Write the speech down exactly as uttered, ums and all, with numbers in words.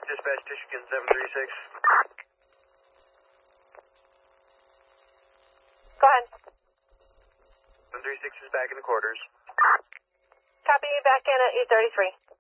Dispatch, Michigan seven three six. Go ahead. seven three six is back in the quarters. Copy, back in at eight thirty-three.